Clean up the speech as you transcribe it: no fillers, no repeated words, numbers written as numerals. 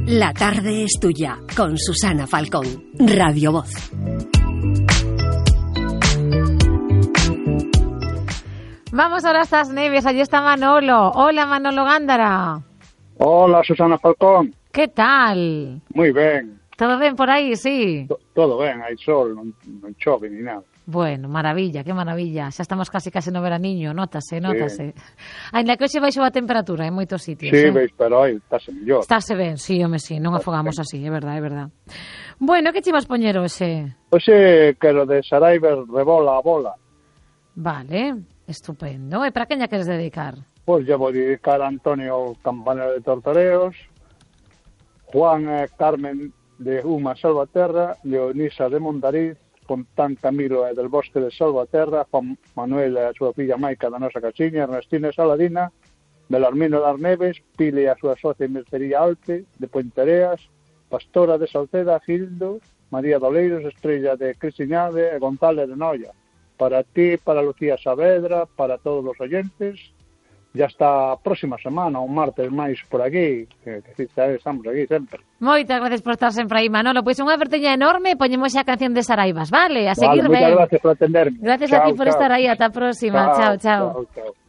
La tarde es tuya, con Susana Falcón, Radio Voz. Vamos ahora a estas Neves, allí está Manolo. Hola, Manolo Gándara. Hola, Susana Falcón. Que tal? Moi ben. Todo ben por aí, sí? Todo ben, hai sol, non chove ni nada. Bueno, maravilla, que maravilla. Xa estamos case no veraniño, notase. Ainda que hoxe baixou a temperatura en moitos sitios. Sí, veis, pero aí estáse mellor. Estáse ben, sí, home, sí, non afogamos así, é verdade. Bueno, que chimos poñer hoxe? Hoxe quero de Saraiva Rebola a bola. Vale, estupendo. E para quen lla queres dedicar? Pois lle vou dedicar a Antonio Campanero de Tortoreos, Juan e Carmen de Uma Salvaterra, Leonisa de Mondariz, Fontán Camilo e del Bosque de Salvaterra, Juan Manuel e a súa filla Maica da nosa casiña, Ernestina e Saladina, Belarmino das Neves, Pile e a súa socia Mercería Alpe, de Puentereas, Pastora de Salceda, Gildo, María Doleiros, Estrella de Cristiñade e González de Noia. Para ti, para Lucía Saavedra, para todos os oyentes, ya está a próxima semana, un martes máis por aquí, que estamos aquí sempre. Moitas gracias por estar sempre aí, Manolo. Pois unha verteña enorme, poñemos a canción de Saraivas, vale? A seguir ben. Moitas gracias por atenderme. Gracias a ti por estar aí, ata a próxima. Chao. Chao.